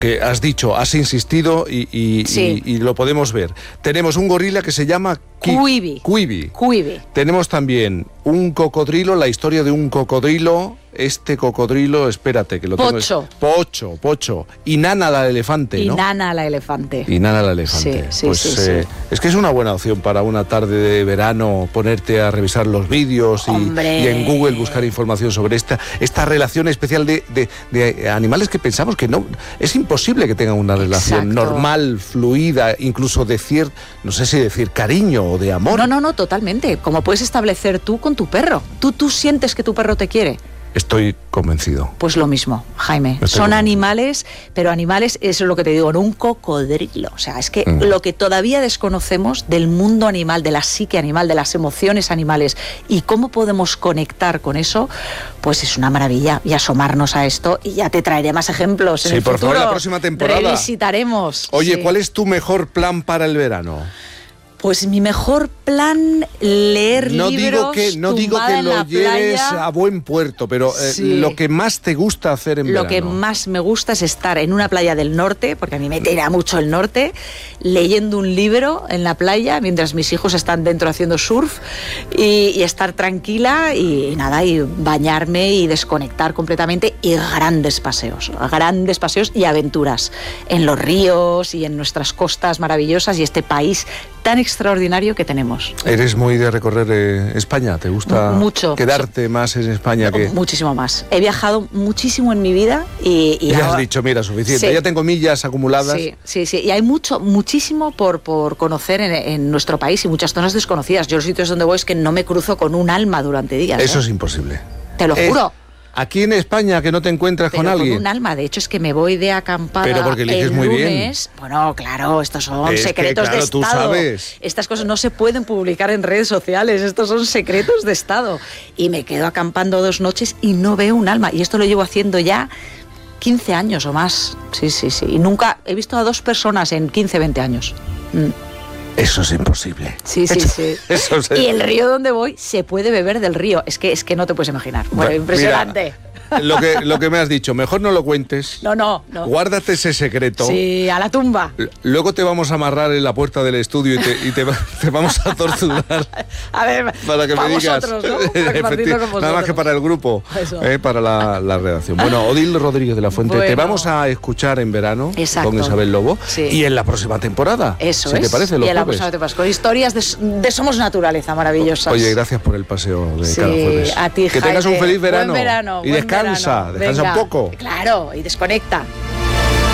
que has dicho, has insistido y lo podemos ver. Tenemos un gorila que se llama Quibi. Tenemos también un cocodrilo, la historia de un cocodrilo. Este cocodrilo, espérate, que lo tengo. Pocho. Y Nana la elefante, ¿no? Nana la elefante. Sí, es que es una buena opción para una tarde de verano ponerte a revisar los vídeos y en Google buscar información sobre esta relación especial de animales que pensamos que no es imposible que tengan una relación normal, fluida, incluso no sé si decir cariño o de amor. No, totalmente. Como puedes establecer tú con tu perro. Tú sientes que tu perro te quiere. Estoy convencido. Pues lo mismo, Jaime. Son animales, pero animales, eso es lo que te digo, no un cocodrilo. O sea, es que lo que todavía desconocemos del mundo animal, de la psique animal, de las emociones animales y cómo podemos conectar con eso, pues es una maravilla. Y asomarnos a esto, y ya te traeré más ejemplos en el futuro. Sí, por favor, la próxima temporada. Revisitaremos. Oye, ¿cuál es tu mejor plan para el verano? Pues mi mejor plan, leer libros, no digo que lo lleves a buen puerto, pero lo que más te gusta hacer en verano. Lo que más me gusta es estar en una playa del norte, porque a mí me tira mucho el norte, leyendo un libro en la playa, mientras mis hijos están dentro haciendo surf, y estar tranquila y bañarme y desconectar completamente, y grandes paseos y aventuras en los ríos y en nuestras costas maravillosas y este país tan extraordinario que tenemos. ¿Eres muy de recorrer España? ¿Te gusta mucho quedarte más en España? Muchísimo más. He viajado muchísimo en mi vida y ya has dicho, mira, suficiente. Sí. Ya tengo millas acumuladas. Sí. Y hay muchísimo por conocer en nuestro país y muchas zonas desconocidas. Yo los sitios donde voy es que no me cruzo con un alma durante días. Eso es imposible. Te lo juro. Aquí en España, que no te encuentras con alguien. Con un alma, de hecho es que me voy de acampada. Pero porque eliges muy bien. Bueno, claro, estos son secretos de Estado. Tú sabes. Estas cosas no se pueden publicar en redes sociales, estos son secretos de Estado. Y me quedo acampando 2 noches y no veo un alma. Y esto lo llevo haciendo ya 15 años o más. Sí. Y nunca he visto a 2 personas en 15, 20 años. Eso es imposible. Sí. Y el río donde voy, se puede beber del río. Es que no te puedes imaginar. Bueno, impresionante. Mira, lo que me has dicho, mejor no lo cuentes. No. Guárdate ese secreto. Sí, a la tumba. Luego te vamos a amarrar en la puerta del estudio y te vamos a torturar. A ver, para que me digas. Vosotros, ¿no? Nada más que para el grupo, para la redacción. Bueno, Odil Rodríguez de la Fuente, te vamos a escuchar en verano con Isabel Lobo y en la próxima temporada. Eso ¿Te parece? Los jueves. Con historias de Somos Naturaleza maravillosas. Oye, gracias por el paseo de cada jueves. A ti, que tengas un feliz verano. Buen verano. Y descansa un poco. Claro, y desconecta.